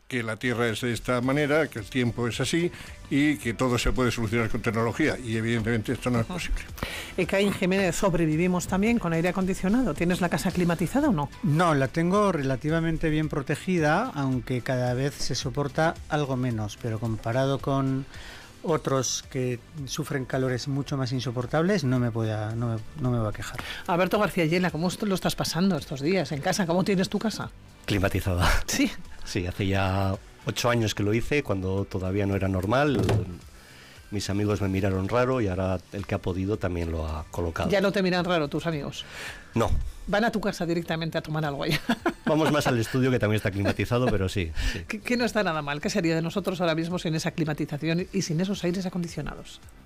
que la Tierra es de esta manera, que el tiempo es así y que todo se puede solucionar con tecnología, y evidentemente esto no es posible. Caín Jiménez, sobrevivimos también con aire acondicionado. ¿Tienes la casa climatizada o no? No, la tengo relativamente bien protegida, aunque cada vez se soporta algo menos, pero comparado con otros que sufren calores mucho más insoportables, no me voy a quejar. Alberto García Llena, ¿cómo lo estás pasando estos días en casa? ¿Cómo tienes tu casa? Climatizada. Sí. Sí, hace ya 8 años que lo hice, cuando todavía no era normal. Mis amigos me miraron raro y ahora el que ha podido también lo ha colocado. ¿Ya no te miran raro tus amigos? No. ¿Van a tu casa directamente a tomar algo allá? Vamos más al estudio, que también está climatizado, pero sí. Que no está nada mal. ¿Qué sería de nosotros ahora mismo sin esa climatización y sin esos aires acondicionados?